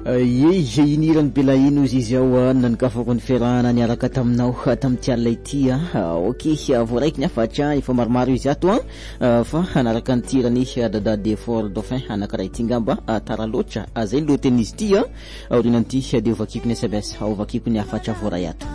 Inirang Belaino izy ao nankafako ny fiarahana niaraka taminao tamin'ity alina ity okey voaraiky ny afatra efa maromaro izy ato fa anaraka ny tirany dada Defort Dauphin anankiray ity ngamba tara loatra zay loateny izy ity aorinan'ity dia ovakiko ny SMS ovakiko ny afatra voray ato